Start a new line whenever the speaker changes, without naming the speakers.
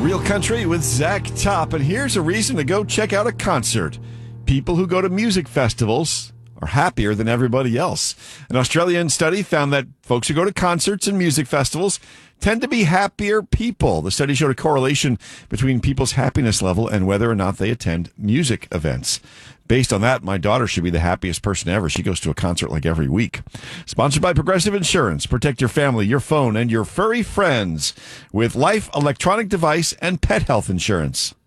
Real Country with Zach Top, and here's a reason to go check out a concert. People who go to music festivals are happier than everybody else. An Australian study found that folks who go to concerts and music festivals tend to be happier people. The study showed a correlation between people's happiness level and whether or not they attend music events. Based on that, my daughter should be the happiest person ever. She goes to a concert like every week. Sponsored by Progressive Insurance. Protect your family, your phone, and your furry friends with life, electronic device, and pet health insurance.